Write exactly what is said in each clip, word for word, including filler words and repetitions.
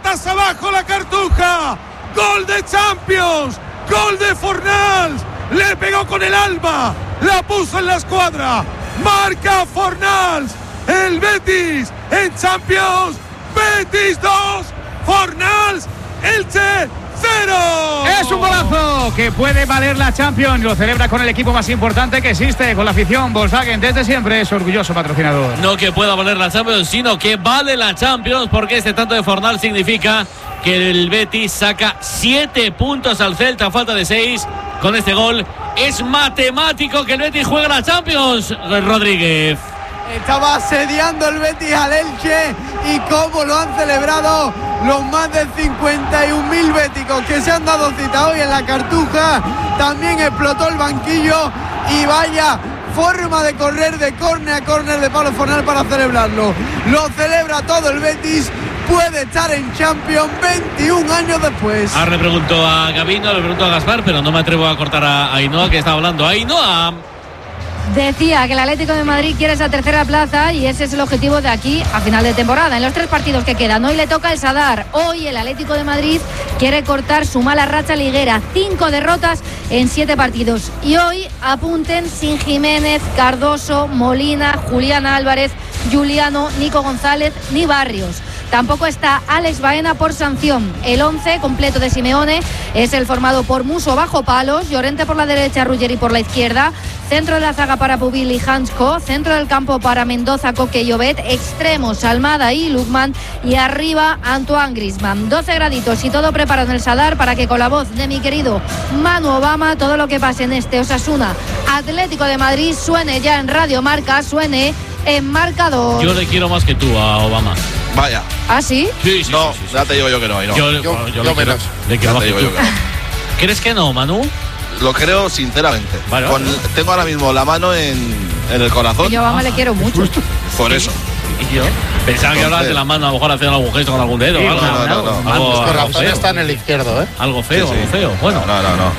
patas abajo la Cartuja. Gol de Champions, gol de Fornals. Le pegó con el alma, la puso en la escuadra. Marca Fornals. El Betis en Champions. Betis dos, Fornals Elche cero. Es un golazo que puede valer la Champions. Lo celebra con el equipo más importante que existe, con la afición. Volkswagen desde siempre es orgulloso patrocinador. No que pueda valer la Champions, sino que vale la Champions, porque este tanto de Fornals significa que el Betis saca siete puntos al Celta a falta de seis. Con este gol es matemático que el Betis juega la Champions. Rodríguez. Estaba asediando el Betis al Elche y cómo lo han celebrado los más de cincuenta y un mil béticos que se han dado cita hoy en la Cartuja. También explotó el banquillo y vaya forma de correr de córner a córner de Pablo Fornals para celebrarlo. Lo celebra todo el Betis. Puede estar en Champions veintiún años después. Ahora le pregunto a Gabino, le pregunto a Gaspar, pero no me atrevo a cortar a Ainhoa, que está hablando. Ainhoa. Decía que el Atlético de Madrid quiere esa tercera plaza y ese es el objetivo de aquí a final de temporada. En los tres partidos que quedan, hoy le toca el Sadar. Hoy el Atlético de Madrid quiere cortar su mala racha liguera. Cinco derrotas en siete partidos. Y hoy apunten sin Jiménez, Cardoso, Molina, Julián Álvarez, Juliano, Nico González ni Barrios. Tampoco está Alex Baena por sanción. El once completo de Simeone es el formado por Muso bajo palos, Llorente por la derecha, Ruggeri por la izquierda, centro de la zaga para Pubil y Hansko, centro del campo para Mendoza, Coque y Llobet, extremos Almada y Lukman y arriba Antoine Griezmann. doce graditos y todo preparado en el Sadar para que con la voz de mi querido Manu Obama todo lo que pase en este Osasuna Atlético de Madrid suene ya en Radio Marca, suene en marcador. Yo le quiero más que tú a Obama. Vaya. ¿Ah, sí? Sí, sí, no, sí, sí, sí. ya te digo yo que no. no. Yo, yo, yo, yo yo le menos. Quiero, le quiero ya más te que digo tú. yo que no. ¿Crees que no, Manu? Lo creo sinceramente. Vale, Con, vale. Tengo ahora mismo la mano en, en el corazón. Yo a Obama le quiero mucho. Por eso. ¿Y yo? Pensaba que hablabas de la mano, a lo mejor haciendo algún gesto con algún dedo. Sí, algo, no, no, no, no. Algo, Por algo razón feo. está en el izquierdo, ¿eh? Algo feo, Sí, sí. algo feo. Bueno, No, no, no.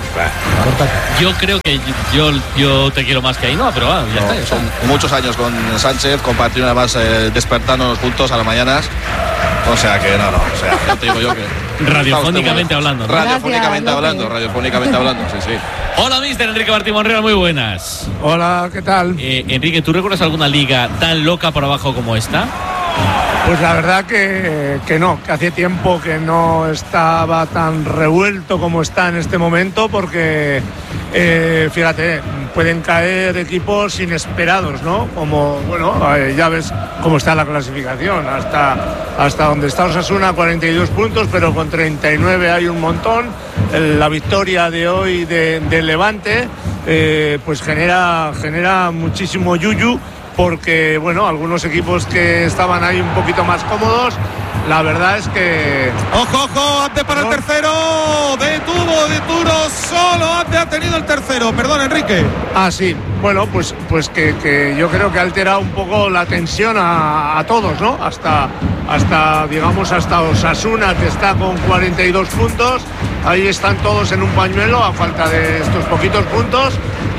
yo creo que yo, yo te quiero más que Ainhoa, pero bueno, ya No, está. son muchos años con Sánchez, compartiendo además eh, despertarnos juntos a las mañanas. O sea que no, no. O sea, ya te digo yo que. Radiofónicamente hablando, ¿no? Radiofónicamente Gracias, hablando, López. radiofónicamente hablando, sí, sí. Hola, mister Enrique Martín Monreal, muy buenas. Hola, ¿qué tal? Eh, Enrique, ¿tú recuerdas alguna liga tan loca por abajo como esta? Pues la verdad que, que no, que hace tiempo que no estaba tan revuelto como está en este momento, porque eh, fíjate, pueden caer equipos inesperados, ¿no? Como, bueno, eh, ya ves cómo está la clasificación, hasta, hasta donde está Osasuna, cuarenta y dos puntos, pero con treinta y nueve hay un montón. El- la victoria de hoy de, de Levante, eh, pues genera, genera muchísimo yuyu, porque bueno, algunos equipos que estaban ahí un poquito más cómodos, la verdad es que... Ojo, ojo, Abde para el tercero. Detuvo, detuvo, solo Abde ha tenido el tercero. Perdón, Enrique. Ah, sí, bueno, pues, pues que, que yo creo que ha alterado un poco la tensión a, a todos, ¿no? Hasta, hasta, digamos, hasta Osasuna, que está con cuarenta y dos puntos. Ahí están todos en un pañuelo a falta de estos poquitos puntos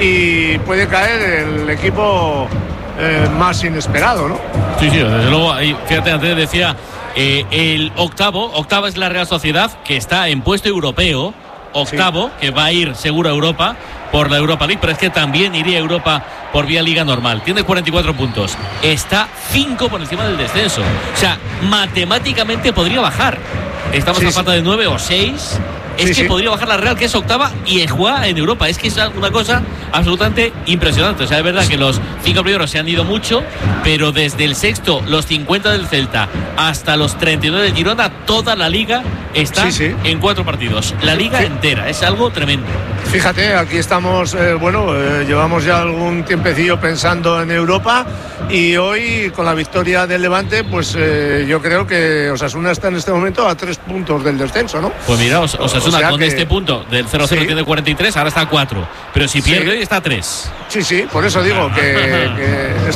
y puede caer el equipo eh, más inesperado, ¿no? Sí, sí, desde luego. Ahí, fíjate, antes decía eh, el octavo, octava es la Real Sociedad, que está en puesto europeo, octavo, sí, que va a ir seguro a Europa por la Europa League, pero es que también iría a Europa por vía Liga normal. Tiene cuarenta y cuatro puntos, está cinco por encima del descenso, o sea, matemáticamente podría bajar. Estamos Sí, a sí. falta de nueve o seis. Es Sí, que sí. podría bajar la Real, que es octava, y juega en Europa. Es que es una cosa absolutamente impresionante. O sea, es verdad que los cinco primeros se han ido mucho, pero desde el sexto, los cincuenta del Celta, hasta los treinta y nueve del Girona, toda la liga está Sí, sí. en cuatro partidos. La liga Sí. entera. Es algo tremendo. Fíjate, aquí estamos, eh, bueno, eh, llevamos ya algún tiempecillo pensando en Europa y hoy con la victoria del Levante, pues eh, yo creo que Osasuna está en este momento a tres puntos del descenso, ¿no? Pues mira, Os- Osasuna O sea con que- este punto del cero cero Sí. tiene cuarenta y tres, ahora está a cuatro. Pero si Sí. pierde hoy está a tres. Sí, sí, por eso digo que, que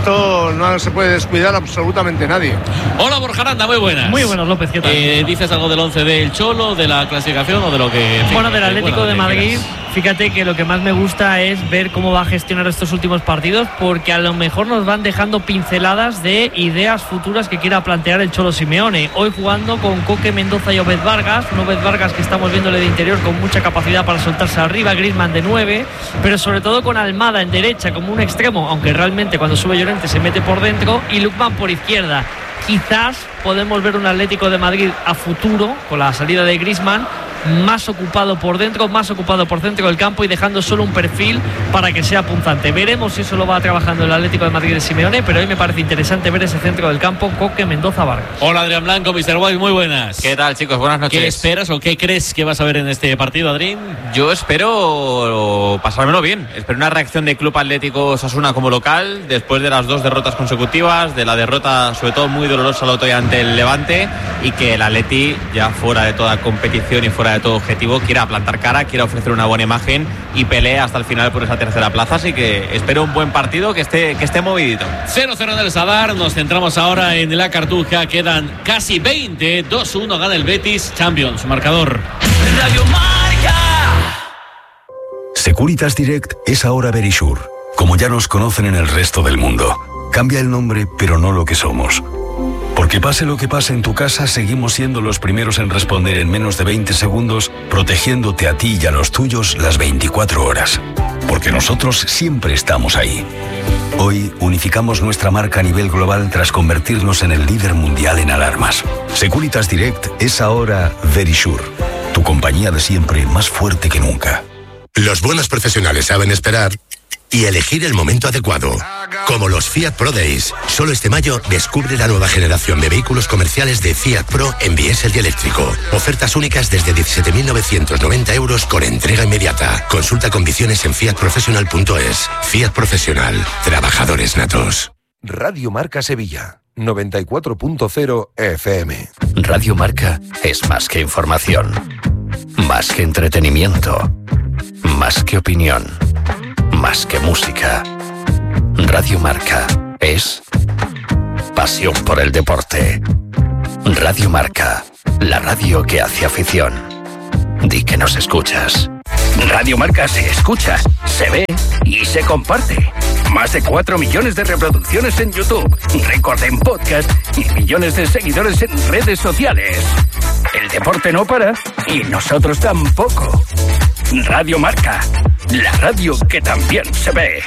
esto no se puede descuidar absolutamente nadie. Hola Borja Aranda, muy buenas. Muy buenas, López, ¿qué tal? Eh, ¿Dices algo del once del Cholo, de la clasificación o de lo que...? En fin, bueno, del Atlético bueno, de Madrid, fíjate que lo que más me gusta es ver cómo va a gestionar estos últimos partidos, porque a lo mejor nos van dejando pinceladas de ideas futuras que quiera plantear el Cholo Simeone. Hoy jugando con Coque, Mendoza y Obed Vargas, un Obed Vargas que estamos viéndole de interior con mucha capacidad para soltarse arriba, Griezmann de nueve, pero sobre todo con Almada en derecha como un extremo, aunque realmente cuando sube Llorente se mete por dentro, y Lookman por izquierda. Quizás podemos ver un Atlético de Madrid a futuro, con la salida de Griezmann, más ocupado por dentro, más ocupado por centro del campo y dejando solo un perfil para que sea punzante. Veremos si eso lo va trabajando el Atlético de Madrid de Simeone, pero hoy me parece interesante ver ese centro del campo, Coque, Mendoza, Vargas. Hola Adrián Blanco, mister White, muy buenas. ¿Qué tal, chicos? Buenas noches. ¿Qué esperas o qué crees que vas a ver en este partido, Adrián? Yo espero pasármelo bien. Espero una reacción de Club Atlético Osasuna como local, después de las dos derrotas consecutivas, de la derrota sobre todo muy dolorosa la otra ante el Levante, y que el Atleti, ya fuera de toda competición y fuera de todo objetivo, quiera plantar cara, quiera ofrecer una buena imagen y pelea hasta el final por esa tercera plaza. Así que espero un buen partido, que esté, que esté movidito. cero cero en el Sadar. Nos centramos ahora en la Cartuja. Quedan casi veinte. dos uno gana el Betis. Champions, marcador. Radio Marca. Securitas Direct es ahora Verisure, como ya nos conocen en el resto del mundo. Cambia el nombre, pero no lo que somos. Porque pase lo que pase en tu casa, seguimos siendo los primeros en responder en menos de veinte segundos, protegiéndote a ti y a los tuyos las veinticuatro horas. Porque nosotros siempre estamos ahí. Hoy unificamos nuestra marca a nivel global tras convertirnos en el líder mundial en alarmas. Securitas Direct es ahora Verisure, tu compañía de siempre más fuerte que nunca. Los buenos profesionales saben esperar y elegir el momento adecuado. Como los Fiat Pro Days. Solo este mayo descubre la nueva generación de vehículos comerciales de Fiat Pro en diésel y eléctrico. Ofertas únicas desde diecisiete mil novecientos noventa euros con entrega inmediata. Consulta condiciones en fiat professional punto es. Fiat Profesional. Trabajadores natos. Radio Marca Sevilla. noventa y cuatro punto cero F M. Radio Marca es más que información. Más que entretenimiento. Más que opinión. Más que música. Radio Marca es pasión por el deporte. Radio Marca, la radio que hace afición. Di que nos escuchas. Radio Marca se escucha, se ve y se comparte. Más de cuatro millones de reproducciones en YouTube, récord en podcast y millones de seguidores en redes sociales. El deporte no para y nosotros tampoco. Radio Marca, la radio que también se ve.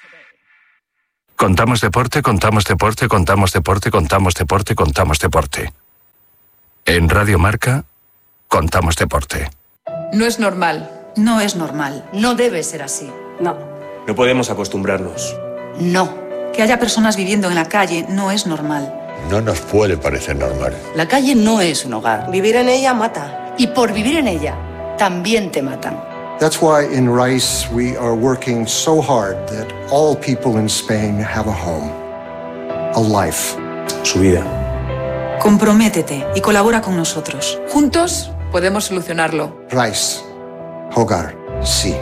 Contamos deporte, contamos deporte, contamos deporte, contamos deporte, contamos deporte. En Radio Marca, contamos deporte. No es normal. No es normal. No debe ser así. No. No podemos acostumbrarnos. No. Que haya personas viviendo en la calle no es normal. No nos puede parecer normal. La calle no es un hogar. Vivir en ella mata. Y por vivir en ella, también te matan. That's why in Rice we are working so hard that all people in Spain have a home, a life. Su vida. Comprométete y colabora con nosotros. Juntos podemos solucionarlo. Rice, hogar, sí.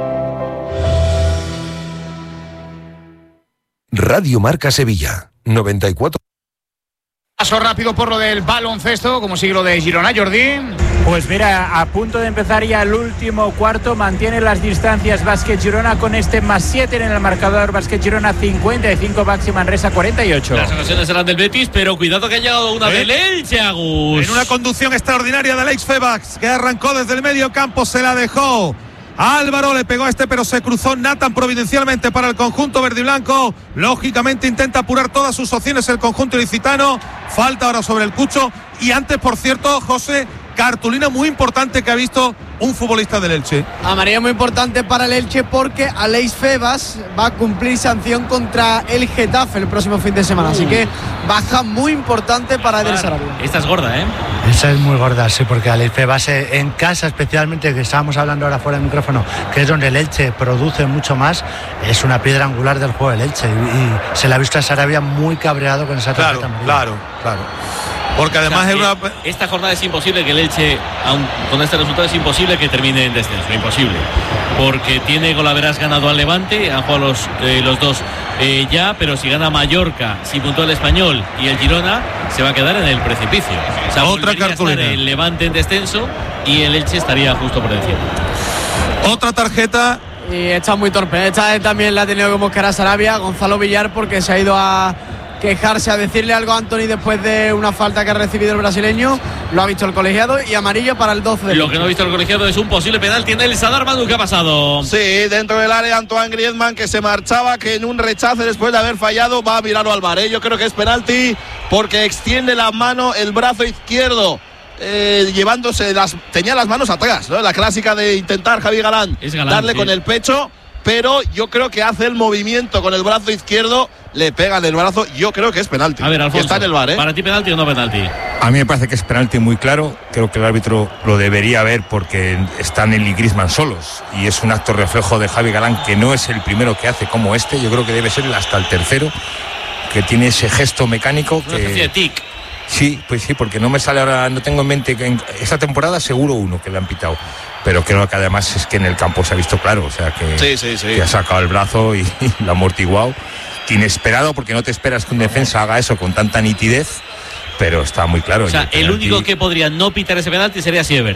Radio Marca Sevilla, noventa y cuatro. Paso rápido por lo del baloncesto, como sigue lo de Girona, Jordi. Pues mira, a punto de empezar ya el último cuarto, mantiene las distancias Básquet Girona con este más siete en el marcador. Básquet Girona cincuenta y cinco, Baxi Manresa cuarenta y ocho. Las ocasiones serán del Betis, pero cuidado que ha llegado una ¿Eh? del Elche, Agus. En una conducción extraordinaria de Alex Febax, que arrancó desde el medio campo, se la dejó. Álvaro le pegó a este, pero se cruzó Nathan providencialmente para el conjunto verde y blanco. Lógicamente intenta apurar todas sus opciones el conjunto ilicitano. Falta ahora sobre el Cucho. Y antes, por cierto, José, cartulina muy importante que ha visto un futbolista del Elche. Amarilla muy importante para el Elche porque Aleix Febas va a cumplir sanción contra el Getafe el próximo fin de semana. Uh. Así que baja muy importante para Eder Sarabia. Esta es gorda, ¿eh? Esa es muy gorda, sí, porque Aleix Febas en casa, especialmente, que estábamos hablando ahora fuera del micrófono, que es donde el Elche produce mucho más, es una piedra angular del juego del Elche. Y, y se le ha visto a Sarabia muy cabreado con esa tarjeta amarilla. Claro, claro, claro. Porque además, o sea, es una... esta jornada es imposible que el Elche, aun con este resultado, es imposible que termine en descenso, imposible. Porque tiene golaveras ganado al Levante, han jugado los, eh, los dos eh, ya, pero si gana Mallorca, si puntúa el Español y el Girona, se va a quedar en el precipicio. O sea, otra cartulina. El Levante en descenso y el Elche estaría justo por encima. Otra tarjeta. Y está muy torpe. Esta también la ha tenido que buscar a Sarabia, Gonzalo Villar, porque se ha ido a quejarse, a decirle algo a Anthony después de una falta que ha recibido el brasileño. Lo ha visto el colegiado y amarillo para el doce de Lo que no ha visto el colegiado es un posible penalti en el Sadar. Manu, ¿qué ha pasado? Sí, dentro del área Antoine Griezmann, que se marchaba, que en un rechace después de haber fallado va a mirarlo al V A R, ¿eh? Yo creo que es penalti porque extiende la mano, el brazo izquierdo, eh, llevándose las, tenía las manos atrás, ¿no? La clásica de intentar Javi Galán, Galán darle sí. con el pecho, pero yo creo que hace el movimiento con el brazo izquierdo, le pega en el brazo, yo creo que es penalti. A ver, Alfonso, está en el V A R, ¿eh? ¿Para ti penalti o no penalti? A mí me parece que es penalti muy claro. Creo que el árbitro lo debería ver porque están él y Griezmann solos y es un acto reflejo de Javi Galán, que no es el primero que hace como este. Yo creo que debe ser hasta el tercero, que tiene ese gesto mecánico que... Una especie de tic. Sí, pues sí, porque no me sale ahora, no tengo en mente que en esta temporada seguro uno que le han pitado, pero creo que además es que en el campo se ha visto claro, o sea que, sí, sí, sí. que ha sacado el brazo y, y lo ha amortiguado. Inesperado, porque no te esperas que un defensa haga eso con tanta nitidez, pero está muy claro. O sea, el, el único que podría no pitar ese penalti sería Siebert.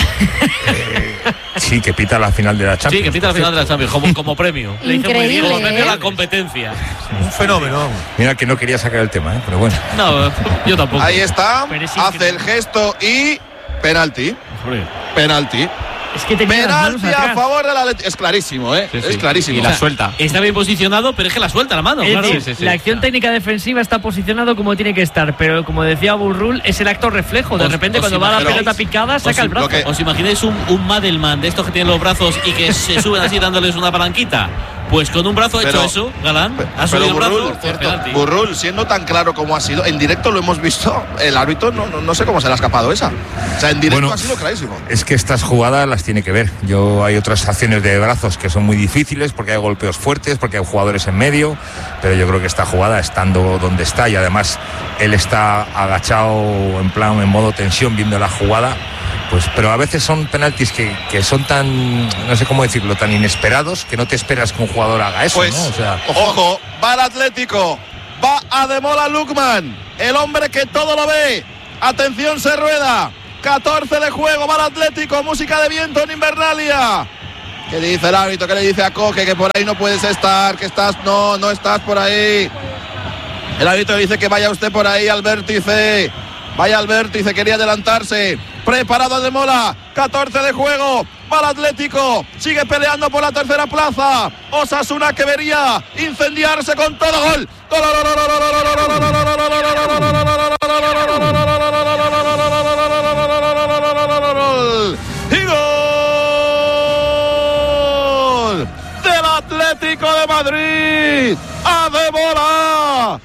Eh, sí, que pita la final de la Champions. Sí, que pita la final de la Champions, como, como premio. Increíble, como premio ¿eh? a la competencia. Un fenómeno. Mira que no quería sacar el tema, ¿eh? Pero bueno. No, yo tampoco. Ahí está, hace el gesto y penalti. Penalti. Es que tenía penalti las manos a favor de la Atleti. Es clarísimo, ¿eh? Sí, sí. Es clarísimo. Y la suelta. Está bien posicionado, pero es que la suelta la mano. Es Claro. decir, Sí, sí, sí. la acción técnica defensiva está posicionado como tiene que estar, pero como decía Burrul, es el acto reflejo. De Os- repente, os cuando va la imagináis- pelota picada, saca os, el brazo. que- ¿Os imagináis un, un Madelman de estos que tienen los brazos y que se suben así dándoles una palanquita? Pues con un brazo ha hecho Pero- eso, Galán. Ha Pero subido el Burrul, brazo. cierto, penalti. Burrul, siendo tan claro como ha sido, en directo lo hemos visto, el árbitro no, no, no sé cómo se le ha escapado esa. O sea, en directo Bueno, ha sido clarísimo. Es que estas jugadas las tiene que ver. Yo hay otras acciones de brazos que son muy difíciles porque hay golpeos fuertes, porque hay jugadores en medio, pero yo creo que esta jugada, estando donde está y además él está agachado en plan, en modo tensión, viendo la jugada, pues, pero a veces son penaltis que, que son tan, no sé cómo decirlo, tan inesperados que no te esperas que un jugador haga eso, Pues, ¿no? O sea, ojo, va el Atlético, va Ademola Lookman, el hombre que todo lo ve. Atención, se rueda. catorce de juego, va el Atlético, música de viento en Invernalia. ¿Qué dice el árbitro? ¿Qué le dice a Coque? Que por ahí no puedes estar, que estás, no, no estás por ahí. El árbitro dice que vaya usted por ahí al vértice. Vaya al vértice, quería adelantarse. Preparado Ademola, catorce de juego. Va el Atlético, sigue peleando por la tercera plaza. Osasuna que vería incendiarse con todo. Gol. Gol. Y gol del Atlético de Madrid. Ademola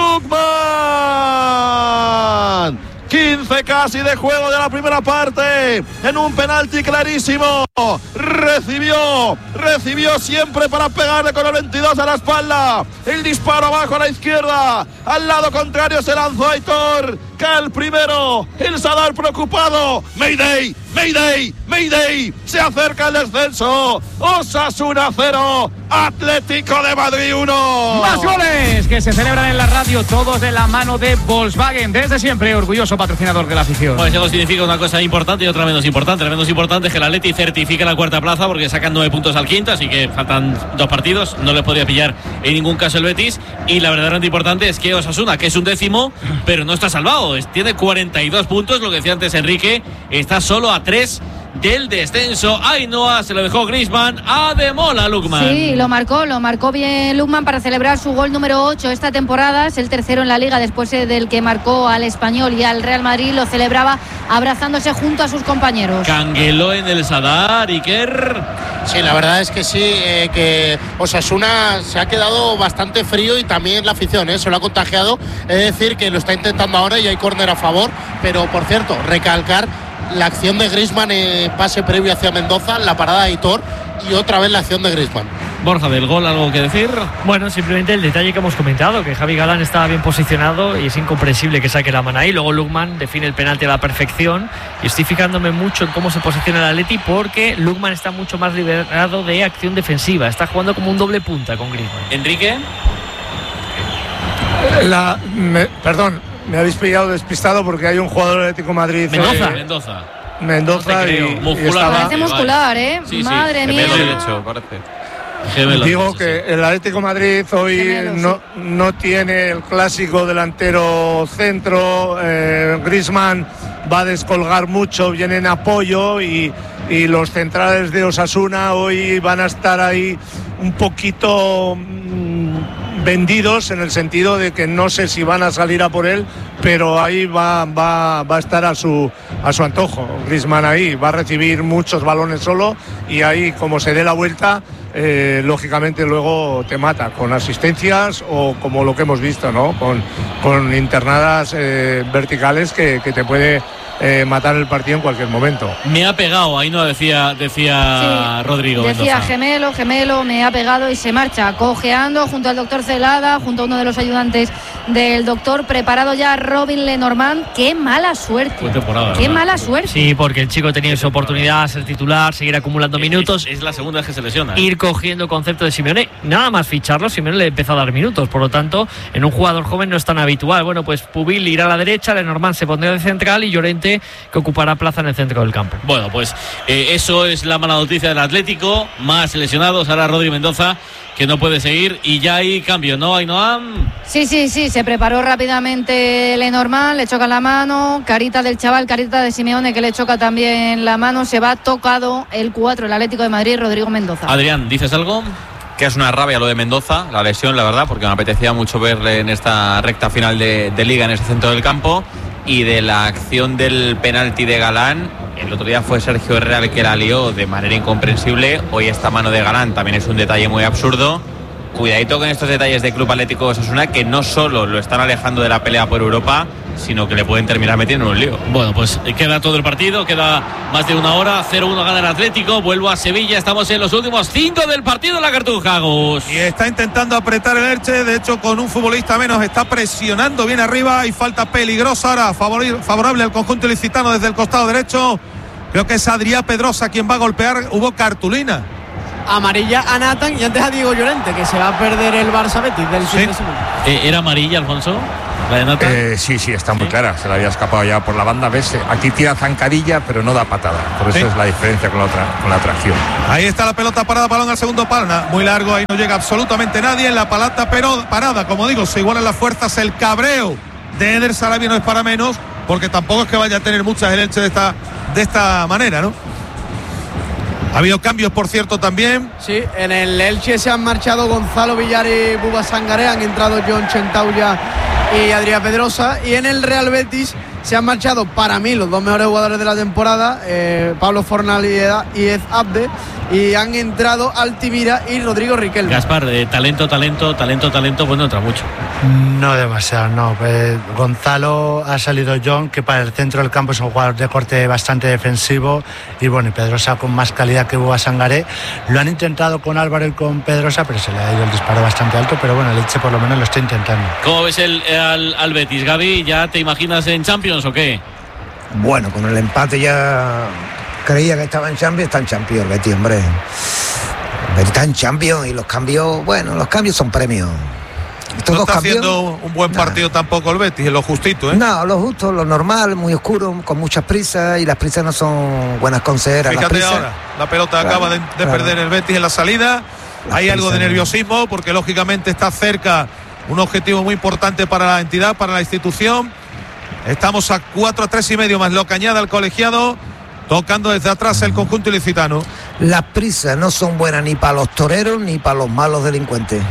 Lookman. quince casi de juego de la primera parte, en un penalti clarísimo. Recibió, recibió siempre para pegarle con el veintidós a la espalda. El disparo abajo a la izquierda, al lado contrario se lanzó Aitor, que el primero, el Sadar preocupado. Mayday, Mayday, Mayday, se acerca el descenso. Osasuna cero, Atlético de Madrid uno. Más goles que se celebran en la radio, todos de la mano de Volkswagen, desde siempre orgulloso patrocinador de la afición. Pues eso significa una cosa importante y otra menos importante. La menos importante es que el Atleti certifica la cuarta plaza porque sacan nueve puntos al quinto, así que faltan dos partidos, no les podría pillar en ningún caso el Betis. Y la verdaderamente importante es que Osasuna, que es un décimo, pero no está salvado, es, tiene cuarenta y dos puntos, lo que decía antes Enrique, está solo a tres del descenso. Ainhoa se lo dejó Griezmann, Ademola Lookman. Sí, lo marcó, lo marcó bien Lookman para celebrar su gol número ocho esta temporada. Es el tercero en la Liga después del que marcó al Español y al Real Madrid. Lo celebraba abrazándose junto a sus compañeros. Cangueló en el Sadar, Iker. Sí, la verdad es que sí, eh, que Osasuna se ha quedado bastante frío y también la afición, eh, se lo ha contagiado. Es decir, que lo está intentando ahora y hay córner a favor. Pero, por cierto, recalcar la acción de Griezmann, eh, pase previo hacia Mendoza, la parada de Aitor y otra vez la acción de Griezmann. Borja, del gol, ¿algo que decir? Bueno, simplemente el detalle que hemos comentado, que Javi Galán estaba bien posicionado y es incomprensible que saque la mano ahí. Luego Lookman define el penalti a la perfección y estoy fijándome mucho en cómo se posiciona el Atleti porque Lookman está mucho más liberado de acción defensiva, está jugando como un doble punta con Griezmann. Enrique. La, me, perdón, me habéis pillado despistado porque hay un jugador del Atlético de Madrid. Mendoza. Eh, Mendoza. Mendoza no y, muscular. y estaba, Parece muscular, ¿eh? Sí, sí. Madre mía. derecho, parece. Gemelo, Digo sí, que el Atlético de Madrid hoy Gemelo, no, no tiene el clásico delantero centro. eh, Griezmann va a descolgar mucho, viene en apoyo y, y los centrales de Osasuna hoy van a estar ahí un poquito mmm, vendidos, en el sentido de que no sé si van a salir a por él, pero ahí va, va, va a estar a su, a su antojo. Griezmann ahí va a recibir muchos balones solo y ahí, como se dé la vuelta, Eh, lógicamente luego te mata con asistencias o como lo que hemos visto, ¿no? Con, con internadas eh, verticales que, que te puede eh, matar el partido en cualquier momento. Me ha pegado, ahí no decía, decía Sí, Rodrigo. Decía Mendoza. gemelo, gemelo, me ha pegado y se marcha cojeando junto al doctor Celada, junto a uno de los ayudantes del doctor. Preparado ya Robin Lenormand. Qué mala suerte. Fue temporada, Qué ¿verdad? mala suerte. Sí, porque el chico tenía su oportunidad, ser titular, seguir acumulando minutos. Es, es la segunda vez que se lesiona. ¿eh? Ir cogiendo concepto de Simeone, nada más ficharlo, Simeone le empezó a dar minutos, por lo tanto, en un jugador joven no es tan habitual. Bueno, pues Pubil irá a la derecha, Lenormand se pondrá de central y Llorente, que ocupará plaza en el centro del campo. Bueno, pues eh, eso es la mala noticia del Atlético. Más lesionados, ahora Rodri Mendoza, que no puede seguir, y ya hay cambio, ¿no, Ainhoa? Sí, sí, sí, se preparó rápidamente Lenormand, le choca la mano, carita del chaval, carita de Simeone, que le choca también la mano. Se va tocado el cuatro, el Atlético de Madrid, Rodrigo Mendoza. Adrián, ¿dices algo? Que es una rabia lo de Mendoza, la lesión, la verdad, porque me apetecía mucho verle en esta recta final de, de Liga en ese centro del campo. Y de la acción del penalti de Galán, el otro día fue Sergio Herrera el que la lió de manera incomprensible. Hoy esta mano de Galán también es un detalle muy absurdo. Cuidadito con estos detalles de Club Atlético Osasuna, que no solo lo están alejando de la pelea por Europa, sino que le pueden terminar metiendo en un lío. Bueno, pues queda todo el partido, queda más de una hora. cero uno gana el Atlético, vuelvo a Sevilla. Estamos en los últimos cinco del partido de la Cartuja, Gus. Y está intentando apretar el Elche, de hecho con un futbolista menos está presionando bien arriba y falta peligrosa ahora, favorable al conjunto ilicitano desde el costado derecho. Creo que es Adrián Pedrosa quien va a golpear. Hubo cartulina. Amarilla a Nathan y antes a Diego Llorente, que se va a perder el Barça Betis del fin de semana. Eh, ¿Era amarilla, Alfonso? ¿La de Nathan? Eh, sí, sí, está muy clara. Se la había escapado ya por la banda. ¿Ves? Aquí tira zancadilla, pero no da patada. Por eso Sí. es la diferencia con la, otra, con la atracción. Ahí está la pelota parada, balón al segundo palo, muy largo, ahí no llega absolutamente nadie. En la palata pero parada, como digo, se igualan las fuerzas. El cabreo de Eder Sarabia no es para menos, porque tampoco es que vaya a tener muchas el Elche de esta, de esta manera, ¿no? Ha habido cambios, por cierto, también. Sí, en el Elche se han marchado Gonzalo Villar y Buba Sangaré, han entrado John Chentauya y Adrián Pedrosa. Y en el Real Betis se han marchado, para mí, los dos mejores jugadores de la temporada, eh, Pablo Fornal y Ed Abde, y han entrado Altimira y Rodrigo Riquelme. Gaspar, eh, talento, talento, talento, talento, pues no entra mucho. No demasiado, no. Pues Gonzalo, ha salido John, que para el centro del campo es un jugador de corte bastante defensivo, y bueno, y Pedrosa con más calidad que Buba Sangaré. Lo han intentado con Álvaro y con Pedrosa, pero se le ha ido el disparo bastante alto, pero bueno, el Elche por lo menos lo está intentando. ¿Cómo ves el, al, al Betis, Gaby? ¿Ya te imaginas en Champions o qué? Bueno, con el empate ya creía que estaba en Champions, está en Champions el Betis, hombre. El Betis está en Champions y los cambios, bueno, los cambios son premios. Estos No dos está cambios, haciendo un buen partido tampoco el Betis, en lo justito, ¿eh? No, lo justo, lo normal, muy oscuro, con muchas prisas, y las prisas no son buenas consejeras. Fíjate las prisas, ahora, la pelota Claro, acaba de, de claro. perder el Betis en la salida. Las Hay algo de prisas, nerviosismo, porque lógicamente está cerca un objetivo muy importante para la entidad, para la institución. Estamos a cuatro a tres y medio más lo que añade al colegiado, tocando desde atrás el conjunto ilicitano. Las prisas no son buenas ni para los toreros ni para los malos delincuentes.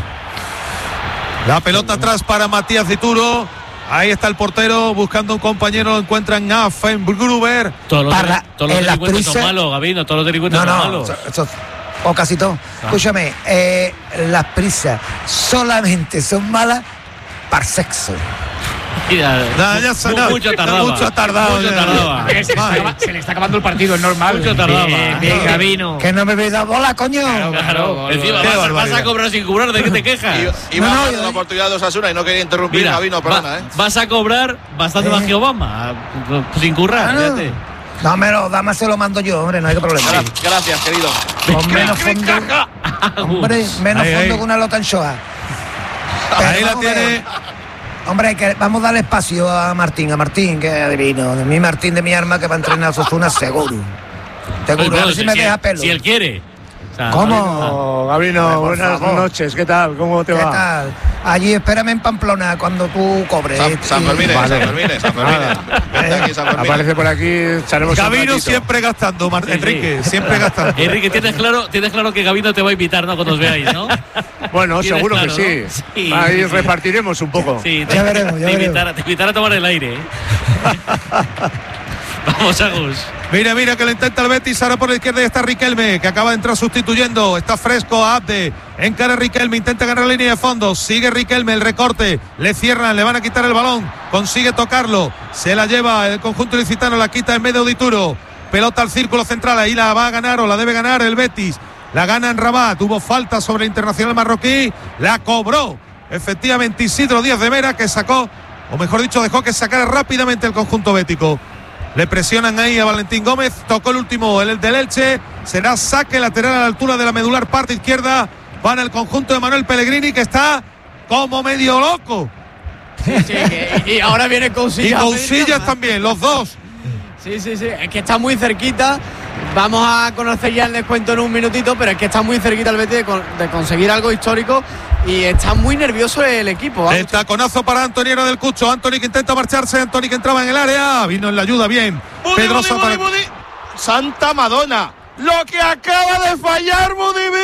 La pelota atrás para Matías Dituro. Ahí está el portero buscando un compañero, lo encuentran a Gruber. Todos los, Para- todos los en las delincuentes son prisas- malos, Gabino, todos los delincuentes No, son no, malos. eso- eso- o casi todo. Escúchame, eh, las prisas solamente son malas para sexo. Mira, Ya, ya se- no, mucho tardaba. mucho ha tardado, Mucho ya. tardaba. Se le, acaba- se le está acabando el partido, es normal. Mucho tardaba. Bien, bien, Gabino. Que no me habéis dado bola, coño. Claro, encima Qué vas, a- vas barbaridad. a cobrar sin cobrar, ¿de qué te quejas? Y, y va a dar la oportunidad de Osasuna y no quería interrumpir, Mira, Gabino, va- perdona, ¿eh? vas a cobrar bastante más que Obama, sin currar, Ah, no. fíjate. Dámelo, dame, se lo mando yo, hombre, no hay problema. Gra- Gracias, querido. Con menos fondo, hombre, menos Ahí, fondo ahí. que una lota anchoa. Ahí la Pero tiene Hombre, que vamos a darle espacio a Martín, a Martín, que es adivino. De mi Martín de mi arma que va a entrenar a Osasuna seguro. Seguro, Bueno, a ver si si me él- deja pelo. Si él quiere. O sea, ¿Cómo? Gabino, Por buenas favor. noches, ¿qué tal? ¿Cómo te ¿Qué va? tal? Allí espérame en Pamplona cuando tú cobres. San, San Y- Fermín, Vale. San Fermín, San Fermín. Vente aquí, San Fermín. Aparece por aquí, echaremos un Gabino ratito. siempre gastando, Mar- Sí, Enrique, sí. siempre gastando. Enrique, tienes claro, tienes claro que Gabino te va a invitar, ¿no? Cuando os veáis, ¿no? Bueno, Tienes seguro claro, que ¿no? sí. Sí, Ahí sí, sí. repartiremos un poco. Sí, Ya veremos, ya te, veremos. invitará, te invitará a tomar el aire. ¿eh? Vamos, Agus. Mira, mira que lo intenta el Betis, ahora por la izquierda y está Riquelme, que acaba de entrar sustituyendo, está fresco a Abde, encara Riquelme, intenta ganar la línea de fondo, sigue Riquelme, el recorte, le cierran, le van a quitar el balón, consigue tocarlo, se la lleva el conjunto ilicitano, la quita en medio de Dituro, pelota al círculo central, ahí la va a ganar o la debe ganar el Betis, la gana en Rabat, tuvo falta sobre el Internacional marroquí, la cobró efectivamente Isidro Díaz de Mera, que sacó, o mejor dicho, dejó que sacara rápidamente el conjunto bético. Le presionan ahí a Valentín Gómez, tocó el último, el del Elche, será saque lateral a la altura de la medular parte izquierda para el conjunto de Manuel Pellegrini, que está como medio loco. Sí, sí, que- y ahora viene Y Cousillas. Cousillas también, los dos. Sí, sí, sí, es que está muy cerquita. Vamos a conocer ya el descuento en un minutito, pero es que está muy cerquita el Betis de, con- de conseguir algo histórico y está muy nervioso el equipo. ¿vale? El taconazo para Antoniero del Cucho, Antoni que intenta marcharse, Antoni que entraba en el área, vino en la ayuda bien. Budi, Pedrosa Budi, para- Budi, Budi. Santa Madonna, lo que acaba de fallar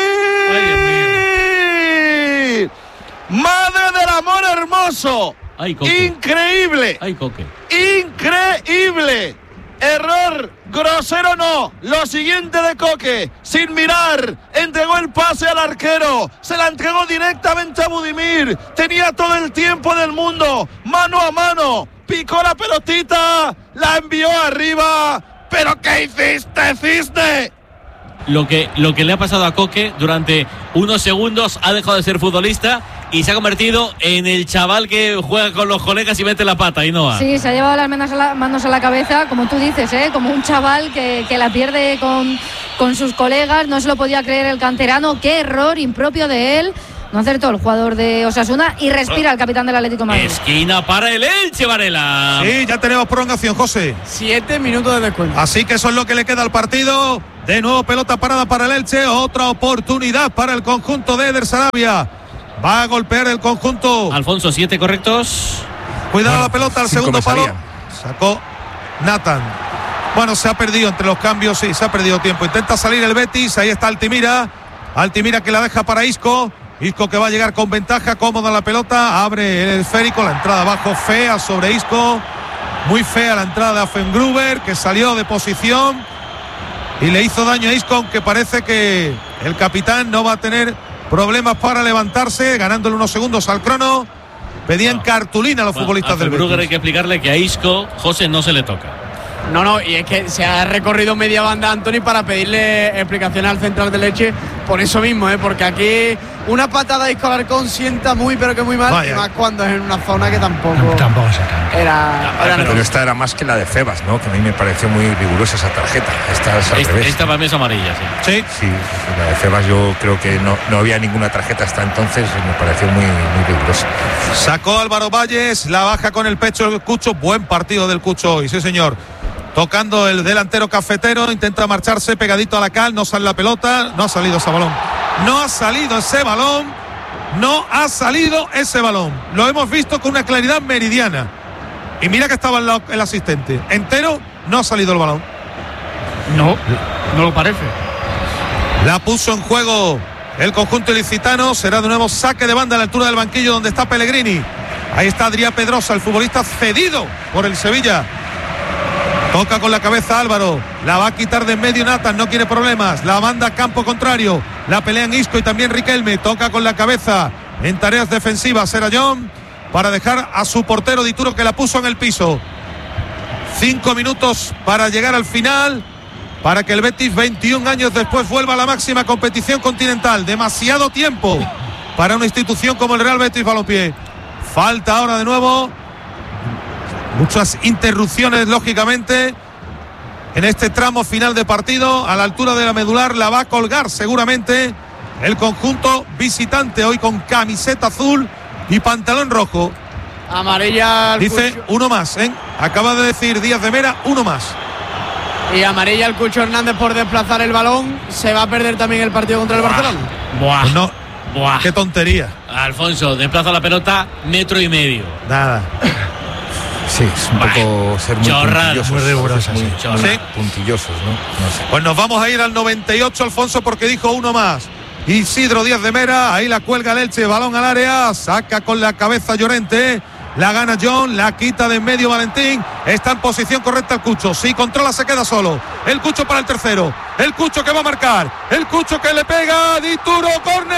Budimir. Madre del amor hermoso. Ay, Coque. Increíble. Ay, Coque. Increíble. Error grosero no. Lo siguiente de Coque, sin mirar, entregó el pase al arquero, se la entregó directamente a Budimir, tenía todo el tiempo del mundo, mano a mano, picó la pelotita, la envió arriba. ¿Pero qué hiciste, Cisne? Lo que, lo que le ha pasado a Coque durante unos segundos, ha dejado de ser futbolista y se ha convertido en el chaval que juega con los colegas y mete la pata, y no Sí, se ha llevado las manos a la, manos a la cabeza, como tú dices, ¿eh? Como un chaval que, que la pierde con, con sus colegas, no se lo podía creer el canterano, qué error impropio de él. No acertó el jugador de Osasuna y respira el capitán del Atlético de Madrid. Esquina para el Elche, Varela. Sí, ya tenemos prolongación, José. Siete minutos de descuento. Así que eso es lo que le queda al partido. De nuevo pelota parada para el Elche, otra oportunidad para el conjunto de Eder Sarabia. Va a golpear el conjunto. Alfonso, siete correctos. Cuidado Bueno, la pelota al cinco segundo me palo. salían. Sacó Nathan. Bueno, se ha perdido entre los cambios, sí, se ha perdido tiempo. Intenta salir el Betis, ahí está Altimira. Altimira que la deja para Isco. Isco que va a llegar con ventaja, cómoda la pelota. Abre el esférico, la entrada abajo fea sobre Isco. Muy fea la entrada de Affengruber, que salió de posición y le hizo daño a Isco, aunque parece que el capitán no va a tener problemas para levantarse, ganándole unos segundos al crono. Pedían cartulina a los futbolistas del Brugger hay Betis. que explicarle que a Isco, José, no se le toca. No, no, y es que se ha recorrido media banda Anthony para pedirle explicación al central de Leche por eso mismo, ¿eh? Porque aquí una patada a Isco Alarcón sienta muy, pero que muy mal, Vaya. y más cuando es en una zona que tampoco Tampoco se cambia. era. era Pero normal. esta era más que la de Febas, ¿no? Que a mí me pareció muy rigurosa esa tarjeta. Esta es al Esta, revés. esta para mí es amarilla, sí. Sí, Sí, la de Febas yo creo que no, no había ninguna tarjeta hasta entonces y me pareció muy, muy rigurosa. sacó Álvaro Valles, la baja con el pecho el Cucho. Buen partido del Cucho hoy, sí señor. Tocando el delantero cafetero, intenta marcharse pegadito a la cal, no sale la pelota, no ha salido ese balón. No ha salido ese balón, no ha salido ese balón. Lo hemos visto con una claridad meridiana. Y mira que estaba el, el asistente. Entero, no ha salido el balón. No, no lo parece. La puso en juego el conjunto ilicitano. Será de nuevo saque de banda a la altura del banquillo donde está Pellegrini. Ahí está Adrián Pedrosa, el futbolista cedido por el Sevilla. Toca con la cabeza Álvaro, la va a quitar de en medio Nathan, no quiere problemas, la manda a campo contrario, la pelean Isco y también Riquelme, toca con la cabeza en tareas defensivas Serayón para dejar a su portero Dituro, que la puso en el piso. Cinco minutos para llegar al final, para que el Betis veintiún años después vuelva a la máxima competición continental. Demasiado tiempo para una institución como el Real Betis Balompié. Falta ahora de nuevo. Muchas interrupciones, lógicamente, en este tramo final de partido. A la altura de la medular la va a colgar seguramente el conjunto visitante, hoy con camiseta azul y pantalón rojo. Amarilla al Dice Cucho. uno más, ¿eh? Acaba de decir Díaz de Mera, uno más. Y amarilla al Cucho Hernández por desplazar el balón. Se va a perder también el partido contra el Buah. Barcelona. Buah. Pues no, Buah. qué tontería. Alfonso, desplaza la pelota metro y medio. Nada. Sí, es un poco ser muy Chorrada. puntillosos. Muy rigurosa, muy, sí. muy Chorrada. puntillosos, ¿no? No sé. Pues nos vamos a ir al noventa y ocho, Alfonso, porque dijo uno más. Isidro Díaz de Mera, ahí la cuelga el Elche, balón al área, saca con la cabeza Llorente, la gana John, la quita de en medio Valentín, está en posición correcta el Cucho, si controla se queda solo, el Cucho para el tercero, el Cucho que va a marcar, el Cucho que le pega, Dituro,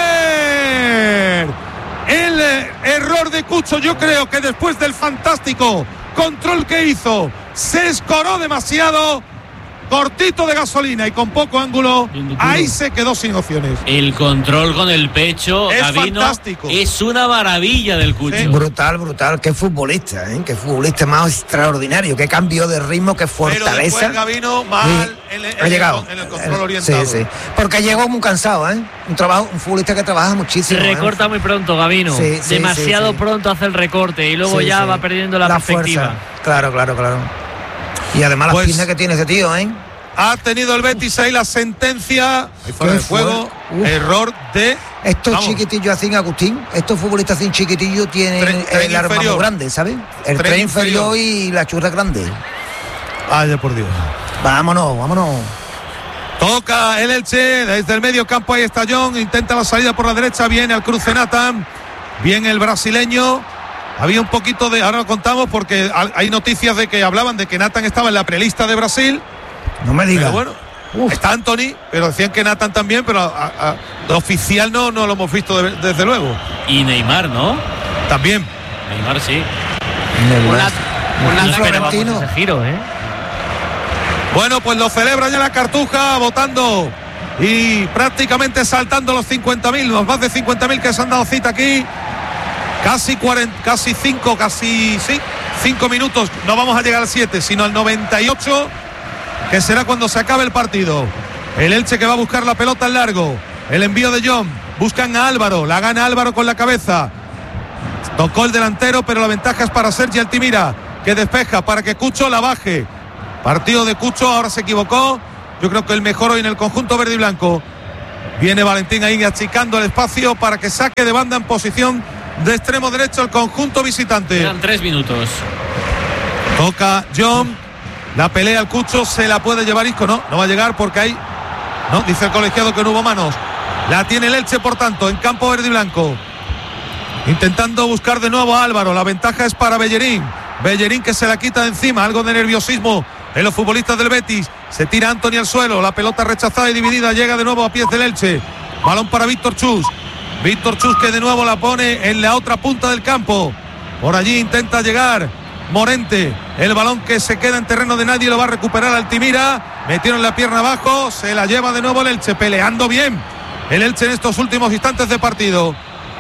córner. El eh, error de Cucho, yo creo que después del fantástico control que hizo, se escoró demasiado, cortito de gasolina y con poco ángulo, ahí se quedó sin opciones. El control con el pecho, Es Gabino, fantástico. es una maravilla del Cucho. Sí. Brutal, brutal. Qué futbolista, ¿eh? Qué futbolista más extraordinario. Qué cambio de ritmo, qué Pero fortaleza. después Gabino mal Sí, en, en ha el, llegado. en el control orientado. Sí, sí. Porque llegó muy cansado, ¿eh? Un trabajo, un futbolista que trabaja muchísimo. ¿eh? Recorta muy pronto, Gabino. Sí, sí, Demasiado sí, sí. pronto hace el recorte y luego Sí, ya sí. va perdiendo la, perspectiva. fuerza. Claro, claro, claro. Y además Pues- las piernas que tiene ese tío, ¿eh? Ha tenido el Betis ahí la sentencia. Ahí fuera Qué de juego. fuerte. Uf. Error de. Estos Vamos. chiquitillos así, Agustín, estos futbolistas así chiquitillos tienen Tren- tren el arma inferior. muy grande, ¿sabes? El Tren tren, inferior. inferior y la churra grande. Ay, por Dios. Vámonos, vámonos. Toca el Elche desde el medio campo. Ahí está John. Intenta la salida por la derecha. Viene al cruce Nathan. Viene el brasileño. Había un poquito de. Ahora lo contamos porque hay noticias de que hablaban de que Nathan estaba en la prelista de Brasil. No me digas. Pero bueno. Está Anthony, pero decían que Nathan también, pero a, a, a, oficial no, no lo hemos visto de, desde luego. Y Neymar, ¿no? También. Neymar sí. Una, No una esperábamos ese giro, ¿eh? Bueno, pues lo celebra ya la Cartuja, votando y prácticamente saltando los cincuenta mil, los más de cincuenta mil que se han dado cita aquí. Casi cuarenta, casi cinco, casi sí, cinco minutos. No vamos a llegar al siete, sino al noventa y ocho. Que será cuando se acabe el partido. El Elche que va a buscar la pelota al largo. El envío de John. Buscan a Álvaro. La gana Álvaro con la cabeza. Tocó el delantero, pero la ventaja es para Sergi Altimira, que despeja para que Cucho la baje. Partido de Cucho, ahora se equivocó. Yo creo que el mejor hoy en el conjunto verde y blanco. Viene Valentín ahí achicando el espacio para que saque de banda en posición de extremo derecho el conjunto visitante. Quedan tres minutos. Toca John. La pelea al Cucho, se la puede llevar Isco, no, no va a llegar porque hay, no, dice el colegiado que no hubo manos. La tiene el Elche, por tanto, en campo verde y blanco. Intentando buscar de nuevo a Álvaro, la ventaja es para Bellerín. Bellerín que se la quita de encima, algo de nerviosismo en los futbolistas del Betis. Se tira Anthony al suelo, la pelota rechazada y dividida, llega de nuevo a pies del Elche. Balón para Víctor Chus. Víctor Chus que de nuevo la pone en la otra punta del campo. Por allí intenta llegar Morente, el balón que se queda en terreno de nadie, lo va a recuperar Altimira, metieron la pierna abajo, se la lleva de nuevo el Elche, peleando bien el Elche en estos últimos instantes de partido.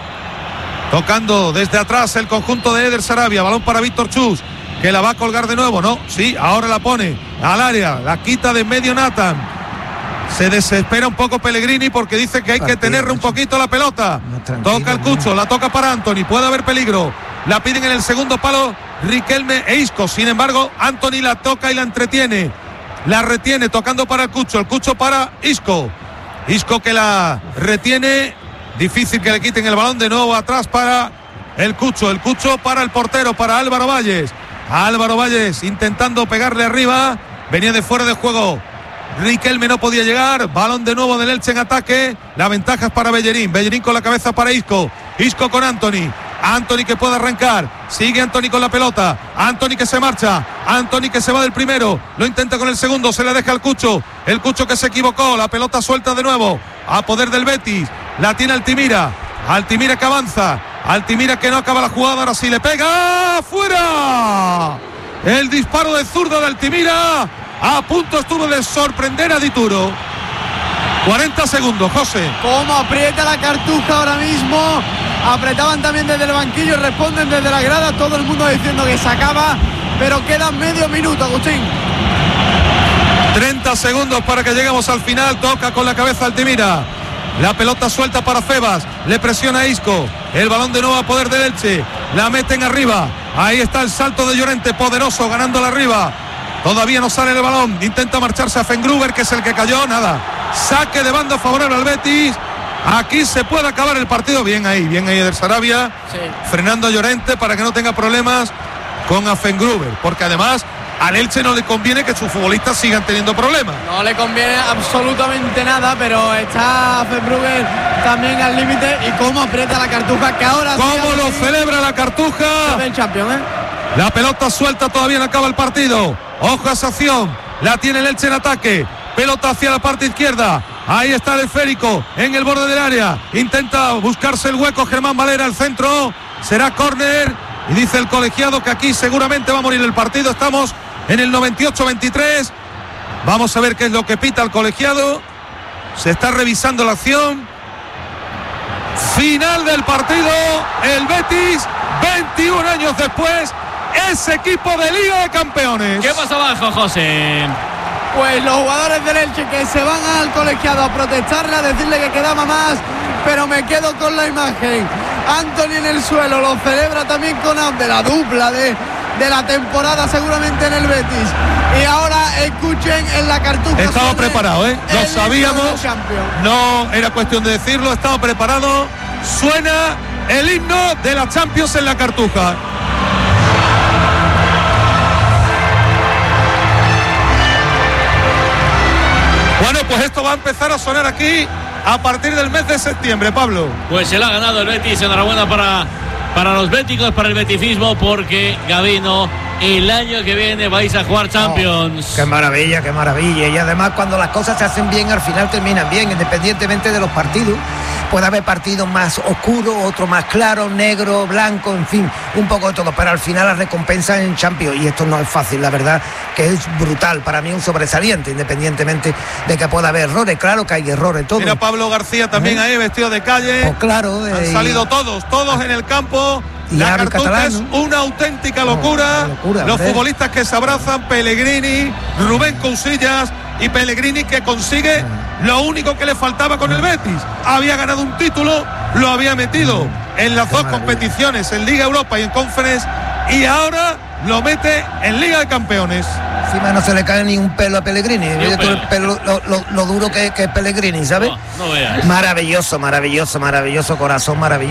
Tocando desde atrás el conjunto de Eder Sarabia, balón para Víctor Chus, que la va a colgar de nuevo, no, sí, ahora la pone al área, la quita de en medio Nathan. Se desespera un poco Pellegrini porque dice que hay que tenerle un poquito la pelota. Toca el Cucho, la toca para Anthony, puede haber peligro. La piden en el segundo palo Riquelme e Isco. Sin embargo, Anthony la toca y la entretiene. La retiene tocando para el Cucho. El Cucho para Isco. Isco que la retiene. Difícil que le quiten el balón. De nuevo atrás para el Cucho. El Cucho para el portero, para Álvaro Valles. Álvaro Valles intentando pegarle arriba. Venía de fuera de juego. Riquelme no podía llegar. Balón de nuevo del Elche en ataque. La ventaja es para Bellerín. Bellerín con la cabeza para Isco. Isco con Anthony. Anthony que puede arrancar. Sigue Anthony con la pelota. Anthony que se marcha. Anthony que se va del primero. Lo intenta con el segundo. Se le deja al Cucho. El Cucho que se equivocó. La pelota suelta de nuevo. A poder del Betis. La tiene Altimira. Altimira que avanza. Altimira que no acaba la jugada. Ahora sí le pega. ¡Fuera! El disparo de zurdo de Altimira. A punto estuvo de sorprender a Dituro. cuarenta segundos, José. Cómo aprieta la Cartuja ahora mismo. Apretaban también desde el banquillo, responden desde la grada, todo el mundo diciendo que se acaba, pero quedan medio minuto, Agustín. treinta segundos para que lleguemos al final. Toca con la cabeza Altimira. La pelota suelta para Febas. Le presiona a Isco. El balón de nuevo a poder del Elche. la meten arriba. Ahí está el salto de Llorente, poderoso, ganándola arriba. Todavía no sale el balón, intenta marcharse a Fengruber, que es el que cayó, nada. Saque de banda favorable al Betis. Aquí se puede acabar el partido. Bien ahí, bien ahí Eder Sarabia, sí. Frenando a Llorente para que no tenga problemas con Fengruber, porque además al Elche no le conviene que sus futbolistas sigan teniendo problemas. No le conviene absolutamente nada, pero está Fengruber también al límite. Y cómo aprieta la Cartuja, que ahora cómo lo celebra la Cartuja. El Champions, ¿eh? La pelota suelta, todavía no acaba el partido. Ojo a esa acción, la tiene el Elche en ataque. Pelota hacia la parte izquierda. Ahí está el esférico en el borde del área. Intenta buscarse el hueco Germán Valera, al centro. Será córner. Y dice el colegiado que aquí seguramente va a morir el partido. Estamos en el noventa y ocho veintitrés. Vamos a ver qué es lo que pita el colegiado. Se está revisando la acción. Final del partido. El Betis, veintiún años después, es equipo de Liga de Campeones. ¿Qué pasa abajo, José? Pues los jugadores del Elche que se van al colegiado a protestarle, a decirle que quedaba más, pero me quedo con la imagen. Anthony en el suelo, lo celebra también con de la dupla de, de la temporada seguramente en el Betis. Y ahora escuchen en la Cartuja. Estaba preparado, ¿eh? Lo sabíamos. No era cuestión de decirlo, estaba preparado. Suena el himno de la Champions en la Cartuja. Bueno, pues esto va a empezar a sonar aquí a partir del mes de septiembre, Pablo. Pues se lo ha ganado el Betis. Enhorabuena para, para los béticos, para el beticismo, porque Gabino, el año que viene vais a jugar Champions. Oh, qué maravilla, qué maravilla. Y además cuando las cosas se hacen bien, al final terminan bien, independientemente de los partidos. Puede haber partidos más oscuros, otros más claros, negro, blanco, en fin, un poco de todo, pero al final la recompensa en Champions, y esto no es fácil, la verdad que es brutal, para mí un sobresaliente, independientemente de que pueda haber errores, claro que hay errores, todo. Mira Pablo García también ¿Eh? ahí vestido de calle. Pues claro. Han eh, salido todos, todos en el campo. La Cartuja es una auténtica locura. No, locura Los hombre. futbolistas que se abrazan, Pellegrini, Rubén Cousillas y Pellegrini, que consigue lo único que le faltaba con el Betis. Había ganado un título, lo había metido en las dos competiciones, en Liga Europa y en Conference, y ahora lo mete en Liga de Campeones. Encima no se le cae ni un pelo a Pellegrini. Mira tú el pelo, lo, lo, lo duro que, que es Pellegrini, ¿sabes? No, no veas. Maravilloso, maravilloso, maravilloso, corazón maravilloso.